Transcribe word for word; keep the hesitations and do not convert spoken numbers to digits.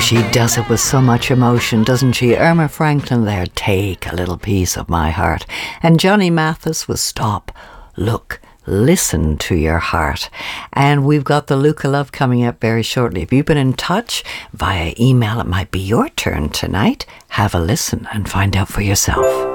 she does it with so much emotion, doesn't she? Irma Franklin there, Take a Little Piece of My Heart. And Johnny Mathis was Stop, Look, Listen to Your Heart. And we've got the Luca Love coming up very shortly. If you've been in touch via email, it might be your turn tonight. Have a listen and find out for yourself.